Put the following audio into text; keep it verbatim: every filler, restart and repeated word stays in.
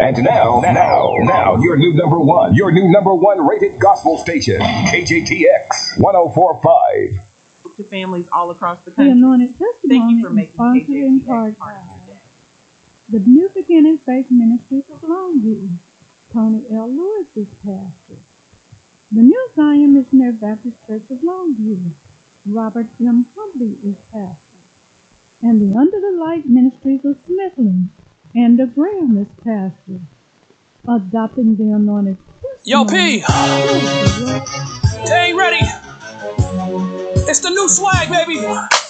And now, now, now, your new number one, your new number one rated gospel station, K J T X one oh four point five. To families all across the The country. Anointed Testimony Thank you for is making sponsored K J in T X part part of by your day. the New Beginning Faith Ministries of Longview. Tony L. Lewis is pastor. The New Zion Missionary Baptist Church of Longview. Robert M. Hubley is pastor. And the Under the Light Ministries of Smithland. Andrew Graham is pastor. Adopting the Anointed Yo, Testimony. P, they ain't ready. It's the new swag, baby.